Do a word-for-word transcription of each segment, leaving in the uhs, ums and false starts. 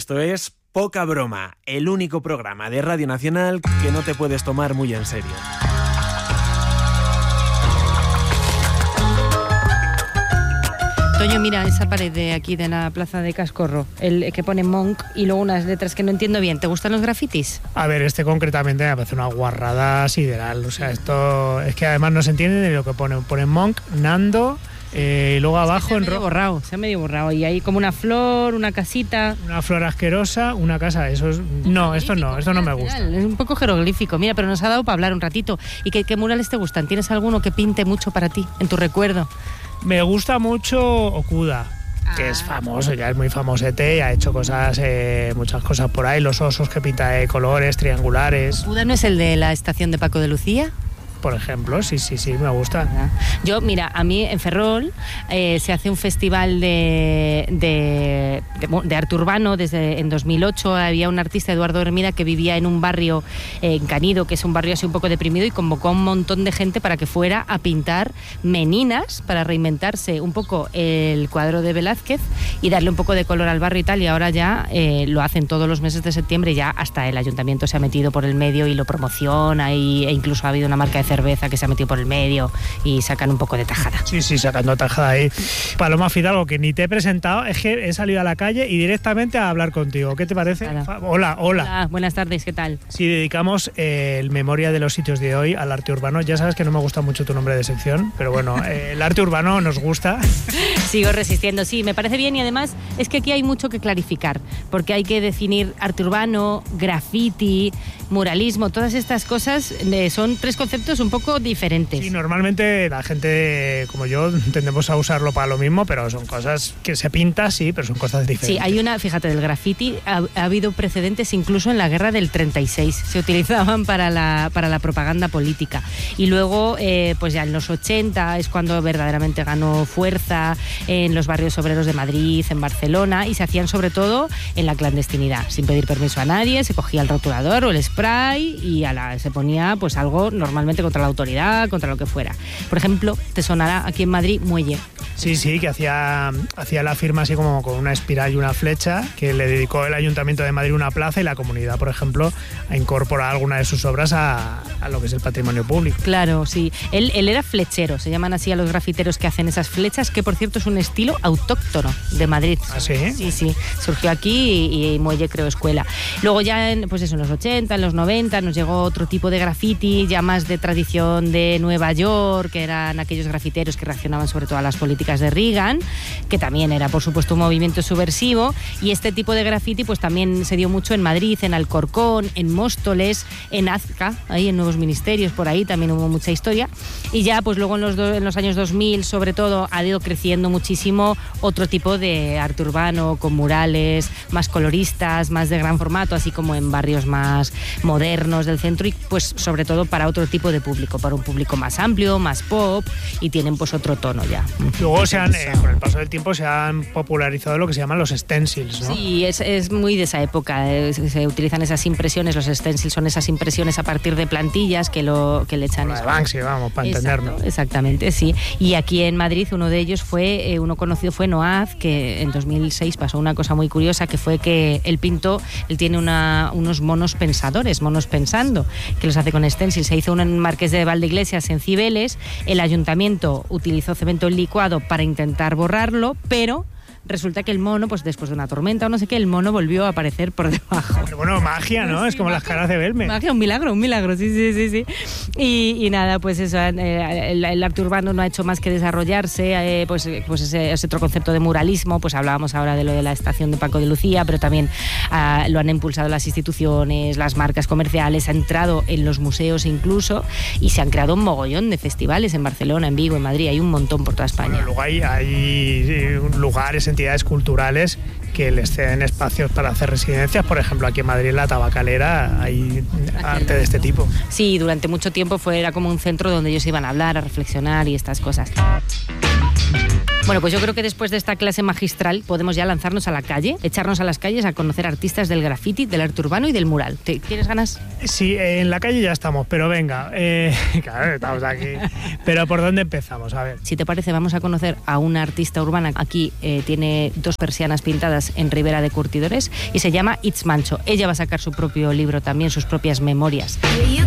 Esto es Poca Broma, el único programa de Radio Nacional que no te puedes tomar muy en serio. Toño, mira esa pared de aquí de la plaza de Cascorro, el que pone Monk y luego unas letras que no entiendo bien. ¿Te gustan los grafitis? A ver, este concretamente me parece una guarrada sideral. O sea, esto es que además no se entiende de lo que pone. Pone Monk, Nando, eh, y luego abajo... Se ha en medio ro- borrado, se ha medio borrado. Y hay como una flor, una casita... Una flor asquerosa, una casa. Eso es... No, esto no, esto no me gusta. Es un poco jeroglífico. Mira, pero nos ha dado para hablar un ratito. ¿Y qué, qué murales te gustan? ¿Tienes alguno que pinte mucho para ti, en tu recuerdo? Me gusta mucho Okuda, que Ah. es famoso, ya es muy famosete y ha hecho cosas, eh, muchas cosas por ahí. Los osos que pinta de colores, triangulares, ¿Uda no es el de la estación de Paco de Lucía? por ejemplo. Sí, sí, sí, me gusta. Yo, mira, a mí en Ferrol eh, se hace un festival de, de, de, de arte urbano. Desde en dos mil ocho había un artista, Eduardo Hermida, que vivía en un barrio eh, en Canido, que es un barrio así un poco deprimido, y convocó a un montón de gente para que fuera a pintar meninas, para reinventarse un poco el cuadro de Velázquez y darle un poco de color al barrio y tal. Y ahora ya eh, lo hacen todos los meses de septiembre, ya hasta el ayuntamiento se ha metido por el medio y lo promociona, y, e incluso ha habido una marca de cerveza que se ha metido por el medio y sacan un poco de tajada. Sí, sí, sacando tajada ahí. Paloma Fidalgo, que ni te he presentado, es que he salido a la calle y directamente a hablar contigo. ¿Qué te parece? Hola, hola. hola. Hola, buenas tardes, ¿qué tal? Sí, dedicamos eh, el memoria de los sitios de hoy al arte urbano. Ya sabes que no me gusta mucho tu nombre de sección, pero bueno, eh, el arte urbano nos gusta. Sigo resistiendo, sí, me parece bien, y además es que aquí hay mucho que clarificar, porque hay que definir arte urbano, graffiti, muralismo, todas estas cosas eh, son tres conceptos un poco diferentes. Sí, normalmente la gente como yo tendemos a usarlo para lo mismo, pero son cosas que se pinta, sí, pero son cosas diferentes. Sí, hay una, fíjate, del graffiti ha, ha habido precedentes incluso en la guerra del treinta y seis, se utilizaban para la, para la propaganda política. Y luego, eh, pues ya en los ochenta es cuando verdaderamente ganó fuerza en los barrios obreros de Madrid, en Barcelona, y se hacían sobre todo en la clandestinidad, sin pedir permiso a nadie. Se cogía el rotulador o el spray y a la, se ponía pues algo normalmente contra la autoridad, contra lo que fuera. Por ejemplo, te sonará aquí en Madrid Muelle. Sí, sí, que hacía, hacía la firma así como con una espiral y una flecha, que le dedicó el Ayuntamiento de Madrid una plaza, y la comunidad, por ejemplo, ha incorporado alguna de sus obras a, a lo que es el patrimonio público. Claro, sí. Él, él era flechero, se llaman así a los grafiteros que hacen esas flechas, que por cierto es un estilo autóctono de Madrid. ¿Ah, sí? Sí, sí. Surgió aquí y, y Muelle creó escuela. Luego ya, en, pues eso, en los ochenta, en los noventa, nos llegó otro tipo de graffiti, ya más de tradición de Nueva York, que eran aquellos grafiteros que reaccionaban sobre todo a las políticas de Reagan, que también era por supuesto un movimiento subversivo, y este tipo de graffiti pues también se dio mucho en Madrid, en Alcorcón, en Móstoles, en Azca, ahí en Nuevos Ministerios, por ahí también hubo mucha historia. Y ya pues luego en los, do, en los años dos mil sobre todo ha ido creciendo muchísimo otro tipo de arte urbano, con murales más coloristas, más de gran formato, así como en barrios más modernos del centro, y pues sobre todo para otro tipo de público, para un público más amplio, más pop, y tienen pues otro tono ya. Luego se han, eh, con el paso del tiempo se han popularizado lo que se llaman los stencils, ¿no? Sí, es, es muy de esa época. Eh, se utilizan esas impresiones, los stencils son esas impresiones a partir de plantillas que, lo, que le echan. La de Banksy, vamos, para Exacto, entendernos. Exactamente, sí. Y aquí en Madrid uno de ellos fue, eh, uno conocido fue Noaz, que en dos mil seis pasó una cosa muy curiosa, que fue que él pintó, él tiene una, unos monos pensadores, monos pensando, que los hace con stencils. Se hizo uno en Marqués de Valdeiglesias, en Cibeles. El ayuntamiento utilizó cemento licuado para intentar borrarlo, pero resulta que el mono, pues después de una tormenta o no sé qué, el mono volvió a aparecer por debajo. Pero bueno, magia, ¿no? Sí, es como magia, las caras de Belme. Magia, un milagro, un milagro, sí, sí, sí, sí. Y, y nada, pues eso, eh, el, el arte urbano no ha hecho más que desarrollarse, eh, pues, pues ese, ese otro concepto de muralismo, pues hablábamos ahora de lo de la estación de Paco de Lucía, pero también eh, lo han impulsado las instituciones, las marcas comerciales, ha entrado en los museos incluso, y se han creado un mogollón de festivales en Barcelona, en Vigo, en Madrid, hay un montón por toda España. Bueno, luego hay, hay lugares, entidades culturales que les ceden espacios para hacer residencias. Por ejemplo, aquí en Madrid, en la Tabacalera, hay arte de este tipo. Sí, durante mucho tiempo fue, era como un centro donde ellos iban a hablar, a reflexionar y estas cosas. Bueno, pues yo creo que después de esta clase magistral podemos ya lanzarnos a la calle, echarnos a las calles a conocer artistas del graffiti, del arte urbano y del mural. ¿Te, ¿Tienes ganas? Sí, en la calle ya estamos, pero venga, eh, claro, estamos aquí. Pero ¿por dónde empezamos? A ver. Si te parece, vamos a conocer a una artista urbana. Aquí eh, tiene dos persianas pintadas en Ribera de Curtidores y se llama It's Mancho. Ella va a sacar su propio libro también, sus propias memorias.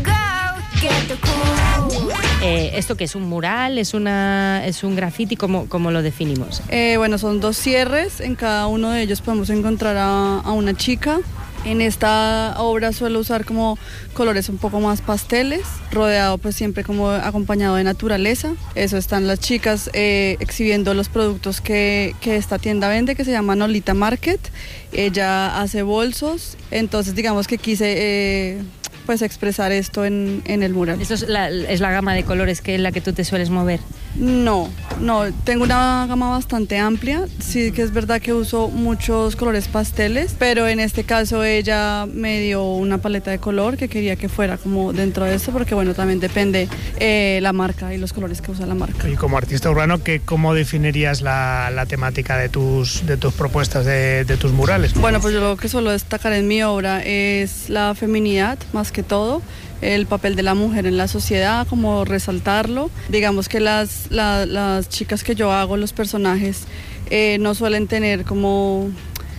Eh, ¿Esto qué es? ¿Un mural? ¿Es, una, es un graffiti? ¿Cómo, cómo lo definimos? Eh, bueno, son dos cierres. En cada uno de ellos podemos encontrar a, a una chica. En esta obra suelo usar como colores un poco más pasteles, rodeado pues siempre como acompañado de naturaleza. Eso, están las chicas eh, exhibiendo los productos que, que esta tienda vende, que se llama Nolita Market. Ella hace bolsos, entonces digamos que quise eh, pues expresar esto en, en el mural. ¿Eso es la, es la gama de colores que es la que tú te sueles mover? No, no, tengo una gama bastante amplia. Sí que es verdad que uso muchos colores pasteles, pero en este caso ella me dio una paleta de color que quería que fuera como dentro de esto, porque bueno, también depende eh, la marca y los colores que usa la marca. Y como artista urbano, ¿qué, ¿cómo definirías la, la temática de tus, de tus propuestas, de, de tus murales? Bueno, pues yo lo que suelo destacar en mi obra es la feminidad, más que todo, el papel de la mujer en la sociedad, como resaltarlo. Digamos que las, la, las chicas que yo hago, los personajes, eh, no suelen tener como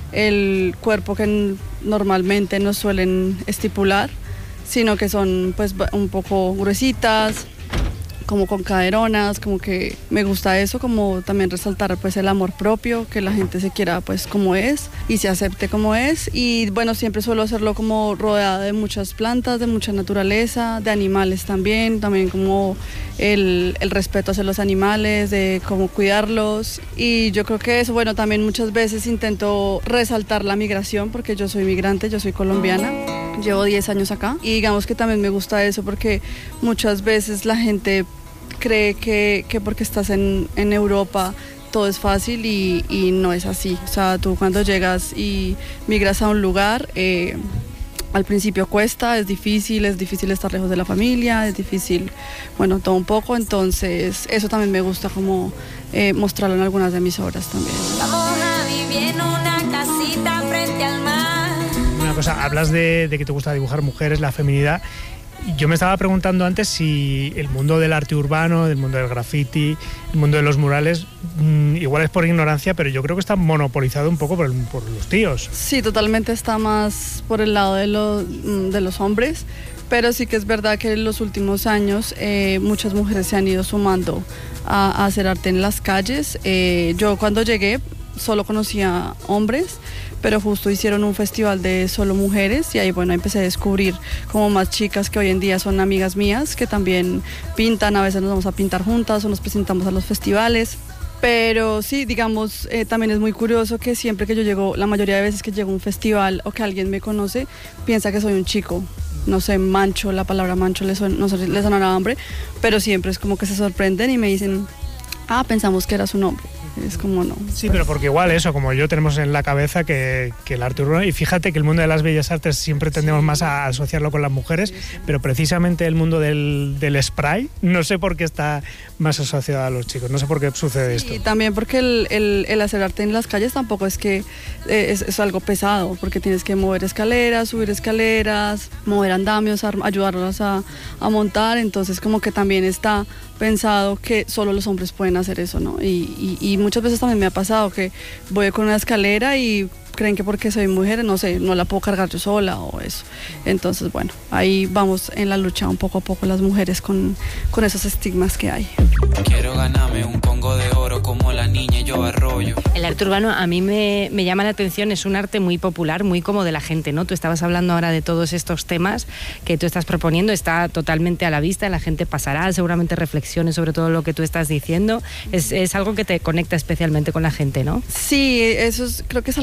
el cuerpo que normalmente nos suelen estipular, sino que son pues un poco gruesitas, como con caderonas, como que me gusta eso, como también resaltar pues el amor propio, que la gente se quiera pues como es y se acepte como es. Y bueno, siempre suelo hacerlo como rodeada de muchas plantas, de mucha naturaleza, de animales también, también como el, el respeto hacia los animales, de cómo cuidarlos. Y yo creo que eso, bueno, también muchas veces intento resaltar la migración, porque yo soy migrante, yo soy colombiana. Llevo diez años acá y digamos que también me gusta eso porque muchas veces la gente cree que, que porque estás en, en Europa todo es fácil y, y no es así. O sea, tú cuando llegas y migras a un lugar, eh, al principio cuesta, es difícil, es difícil estar lejos de la familia, es difícil, bueno, todo un poco. Entonces eso también me gusta como eh, mostrarlo en algunas de mis obras también. Vamos a vivir en una casita frente al mar. Una cosa, hablas de, de que te gusta dibujar mujeres, la feminidad. Yo me estaba preguntando antes si el mundo del arte urbano, el mundo del graffiti, el mundo de los murales, mmm, igual es por ignorancia, pero yo creo que está monopolizado un poco por, el, por los tíos. Sí, totalmente está más por el lado de, lo, de los hombres, pero sí que es verdad que en los últimos años eh, muchas mujeres se han ido sumando a, a hacer arte en las calles. Eh, yo cuando llegué solo conocía hombres, pero justo hicieron un festival de solo mujeres y ahí bueno empecé a descubrir como más chicas que hoy en día son amigas mías, que también pintan, a veces nos vamos a pintar juntas o nos presentamos a los festivales. Pero sí, digamos, eh, también es muy curioso que siempre que yo llego, la mayoría de veces que llego a un festival o que alguien me conoce, piensa que soy un chico. No sé, mancho, la palabra mancho le suena, no sé, le sonará a hombre, pero siempre es como que se sorprenden y me dicen, ah, pensamos que eras un hombre. Es como no. Sí, pero porque igual eso, como yo tenemos en la cabeza que, que el arte urbano, y fíjate que el mundo de las bellas artes siempre tendemos más a asociarlo con las mujeres, pero precisamente el mundo del, del spray, no sé por qué está más asociado a los chicos, no sé por qué sucede esto. Y también porque el, el, el hacer arte en las calles tampoco es que eh, es, es algo pesado, porque tienes que mover escaleras, subir escaleras, mover andamios, ayudarlas a, a montar, entonces como que también está pensado que solo los hombres pueden hacer eso, ¿no? Y, y, y muchas veces también me ha pasado que voy con una escalera y creen que porque soy mujer, no sé, no la puedo cargar yo sola o eso. Entonces, bueno, ahí vamos en la lucha un poco a poco las mujeres con, con esos estigmas que hay. Quiero ganarme un congo de oro como la niña y yo arroyo. El arte urbano a mí me, me llama la atención, es un arte muy popular, muy como de la gente, ¿no? Tú estabas hablando ahora de todos estos temas que tú estás proponiendo, está totalmente a la vista, la gente pasará, seguramente reflexione sobre todo lo que tú estás diciendo. Es, es algo que te conecta especialmente con la gente, ¿no? Sí, eso es, creo que es algo, el,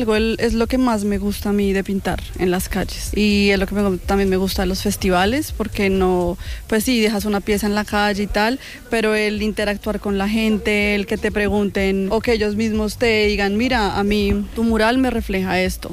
es lo que más me gusta a mí de pintar en las calles. Y es lo que me, también me gusta de los festivales, porque no, pues sí, dejas una pieza en la calle y tal, pero el interactuar con la gente, el que te pregunten o que ellos mismos te digan, mira, a mí tu mural me refleja esto,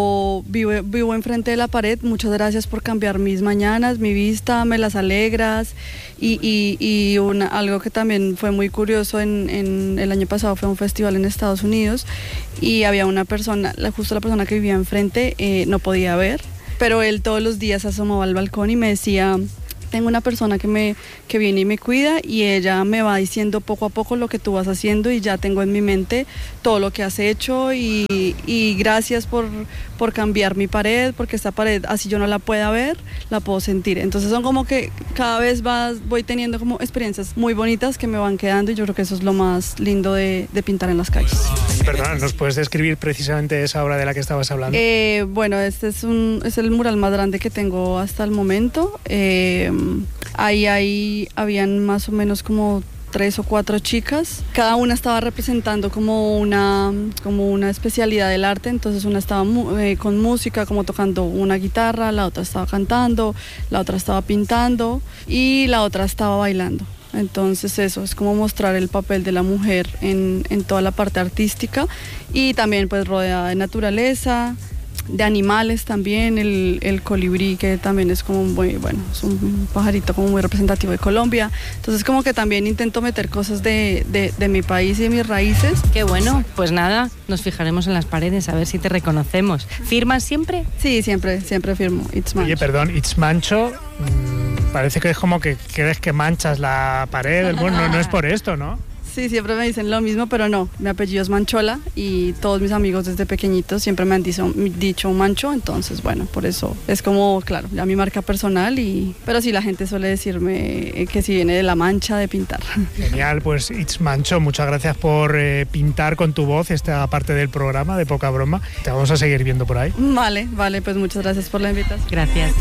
o vivo, vivo enfrente de la pared, muchas gracias por cambiar mis mañanas, mi vista, me las alegras. Y, y, y una, algo que también fue muy curioso en, en el año pasado fue un festival en Estados Unidos y había una persona, justo la persona que vivía enfrente eh, no podía ver, pero él todos los días asomaba al balcón y me decía, tengo una persona que me que viene y me cuida y ella me va diciendo poco a poco lo que tú vas haciendo y ya tengo en mi mente todo lo que has hecho y, y gracias por, por cambiar mi pared, porque esta pared, así yo no la pueda ver, la puedo sentir. Entonces son como que cada vez vas, voy teniendo como experiencias muy bonitas que me van quedando y yo creo que eso es lo más lindo de, de pintar en las calles. Perdona, ¿nos puedes describir precisamente esa obra de la que estabas hablando? Eh, bueno, este es, un, es el mural más grande que tengo hasta el momento. Eh, ahí, ahí habían más o menos como tres o cuatro chicas. Cada una estaba representando como una, como una especialidad del arte. Entonces una estaba eh, con música, como tocando una guitarra, la otra estaba cantando, la otra estaba pintando y la otra estaba bailando. Entonces eso es como mostrar el papel de la mujer en, en toda la parte artística y también pues rodeada de naturaleza, de animales también, el, el colibrí que también es como muy, bueno, es un pajarito como muy representativo de Colombia. Entonces como que también intento meter cosas de, de, de mi país y de mis raíces. Qué bueno, pues nada, nos fijaremos en las paredes a ver si te reconocemos. ¿Firmas siempre? Sí, siempre, siempre firmo. It's Mancho. Oye, perdón, It's Mancho, mmm, parece que es como que crees que manchas la pared, bueno, no, no es por esto, ¿no? Sí, siempre me dicen lo mismo, pero no, mi apellido es Manchola y todos mis amigos desde pequeñitos siempre me han dicho, dicho Mancho, entonces bueno, por eso es como, claro, ya mi marca personal, y pero sí, la gente suele decirme que si viene de la mancha de pintar. Genial, pues It's Mancho, muchas gracias por eh, pintar con tu voz esta parte del programa de Poca Broma, te vamos a seguir viendo por ahí. Vale, vale, pues muchas gracias por la invitación. Gracias.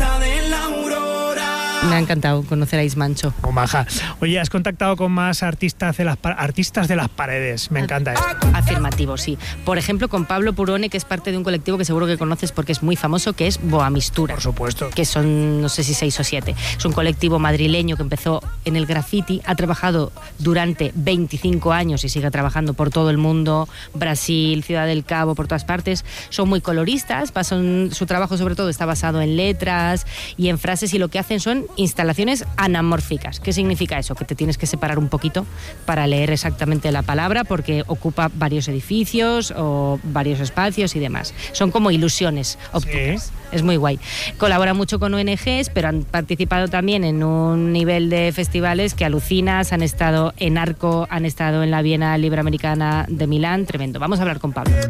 Me ha encantado conocer a It's Mancho. Oh, maja. Oye, has contactado con más artistas de las, artistas de las paredes. Me encanta esto. Afirmativo, sí. Por ejemplo, con Pablo Purone, que es parte de un colectivo que seguro que conoces porque es muy famoso, que es Boamistura. Por supuesto. Que son, no sé si seis o siete. Es un colectivo madrileño que empezó en el graffiti, ha trabajado durante veinticinco años y sigue trabajando por todo el mundo, Brasil, Ciudad del Cabo, por todas partes. Son muy coloristas, pasan, su trabajo sobre todo está basado en letras y en frases, y lo que hacen son instalaciones anamórficas. ¿Qué significa eso? Que te tienes que separar un poquito para leer exactamente la palabra, porque ocupa varios edificios o varios espacios y demás. Son como ilusiones ópticas. Sí. Es muy guay. Colabora mucho con O N Ges, pero han participado también en un nivel de festivales que alucinas. Han estado en Arco, han estado en la Bienal Iberoamericana de Milán. Tremendo. Vamos a hablar con Pablo.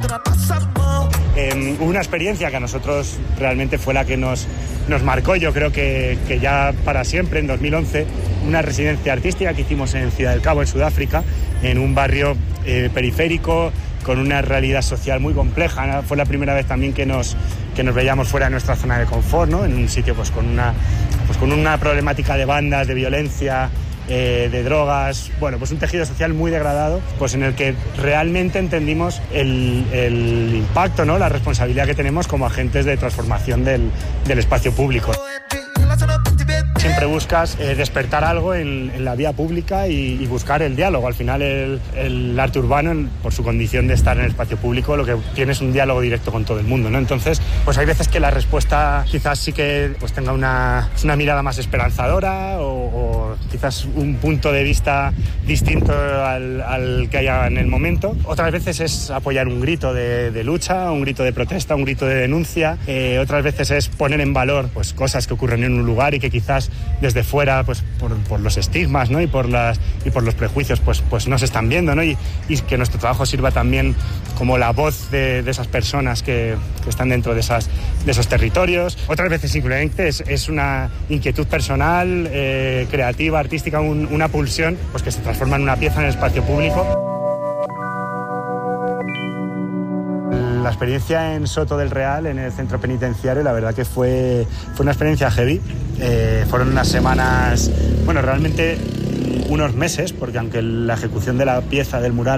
Eh, una experiencia que a nosotros realmente fue la que nos, nos marcó, yo creo que, que ya para siempre, en dos mil once, una residencia artística que hicimos en Ciudad del Cabo, en Sudáfrica, en un barrio eh, periférico, con una realidad social muy compleja, ¿no? Fue la primera vez también que nos, que nos veíamos fuera de nuestra zona de confort, ¿no? En un sitio pues, con, una, pues, con una problemática de bandas, de violencia, Eh, de drogas, bueno, pues un tejido social muy degradado, pues en el que realmente entendimos el, el impacto, ¿no? La responsabilidad que tenemos como agentes de transformación del, del espacio público. Siempre buscas eh, despertar algo en, en la vía pública y, y buscar el diálogo. Al final el, el arte urbano, en, por su condición de estar en el espacio público, lo que tiene es un diálogo directo con todo el mundo, ¿no? Entonces, pues hay veces que la respuesta quizás sí que pues tenga una, una mirada más esperanzadora o, o quizás un punto de vista distinto al, al que haya en el momento. Otras veces es apoyar un grito de, de lucha, un grito de protesta, un grito de denuncia. Eh, otras veces es poner en valor pues, cosas que ocurren en un lugar y que quizás desde fuera, pues por, por los estigmas, ¿no? y, por las, y por los prejuicios, pues, pues no se están viendo, ¿no? y, y que nuestro trabajo sirva también como la voz de, de esas personas que, que están dentro de, esas, de esos territorios. Otras veces simplemente es, es una inquietud personal, eh, creativa, artística, un, una pulsión pues que se transforma en una pieza en el espacio público. La experiencia en Soto del Real, en el centro penitenciario, la verdad que fue, fue una experiencia heavy. Eh, fueron unas semanas, bueno, realmente unos meses, porque aunque la ejecución de la pieza del mural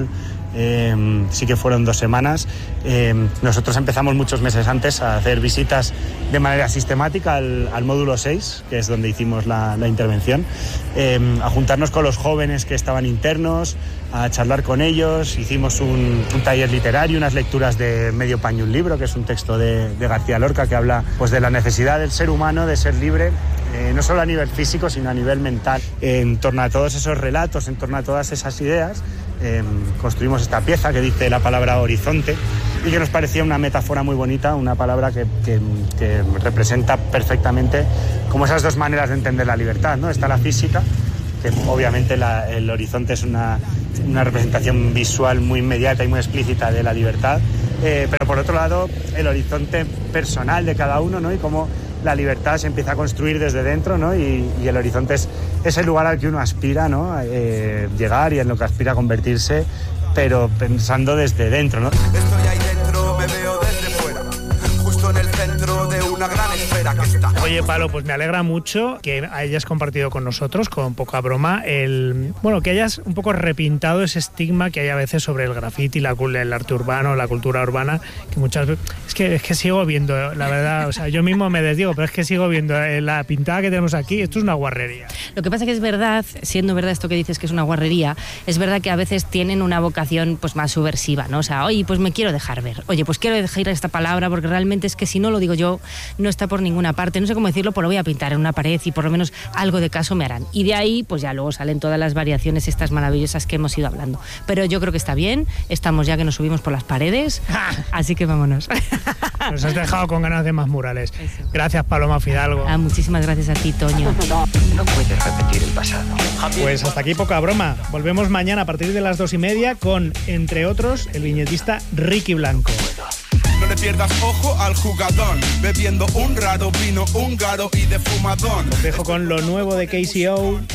eh, sí que fueron dos semanas. Eh, nosotros empezamos muchos meses antes a hacer visitas de manera sistemática al, al módulo seis, que es donde hicimos la, la intervención, eh, a juntarnos con los jóvenes que estaban internos, a charlar con ellos. Hicimos un, un taller literario, unas lecturas de Medio paño un libro, que es un texto de, de García Lorca que habla pues, de la necesidad del ser humano de ser libre, eh, no solo a nivel físico, sino a nivel mental. En torno a todos esos relatos, en torno a todas esas ideas, eh, construimos esta pieza que dice la palabra horizonte y que nos parecía una metáfora muy bonita, una palabra que, que, que representa perfectamente como esas dos maneras de entender la libertad, ¿no? Está la física, que obviamente la, el horizonte es una, una representación visual muy inmediata y muy explícita de la libertad, eh, pero por otro lado el horizonte personal de cada uno, ¿no? Y cómo la libertad se empieza a construir desde dentro, ¿no? Y, y el horizonte es, es el lugar al que uno aspira, ¿no? Eh, llegar y en lo que aspira a convertirse, pero pensando desde dentro, ¿no? Estoy ahí dentro, me veo desde fuera, justo en el centro de una gran esfera que está. Oye, Palo, pues me alegra mucho que hayas compartido con nosotros, con poca broma, el bueno, que hayas un poco repintado ese estigma que hay a veces sobre el graffiti, la, el arte urbano, la cultura urbana, que muchas veces... Es que, es que sigo viendo, la verdad, o sea, yo mismo me desdigo, pero es que sigo viendo la pintada que tenemos aquí, esto es una guarrería. Lo que pasa que es verdad, siendo verdad esto que dices que es una guarrería, es verdad que a veces tienen una vocación pues más subversiva, ¿no? O sea, oye, pues me quiero dejar ver, oye, pues quiero dejar esta palabra porque realmente es que si no lo digo yo, no está por ninguna parte, no sé cómo decirlo, pues lo voy a pintar en una pared y por lo menos algo de caso me harán. Y de ahí, pues ya luego salen todas las variaciones estas maravillosas que hemos ido hablando. Pero yo creo que está bien, estamos ya que nos subimos por las paredes, así que vámonos. Nos has dejado con ganas de más murales. Eso. Gracias, Paloma Fidalgo. Ah, muchísimas gracias a ti, Toño. No puedes repetir el pasado. Pues hasta aquí poca broma. Volvemos mañana a partir de las dos y media con, entre otros, el viñetista Ricky Blanco. No le pierdas ojo al jugador, bebiendo un raro vino húngaro y de fumadón. Os dejo con lo nuevo de K C O.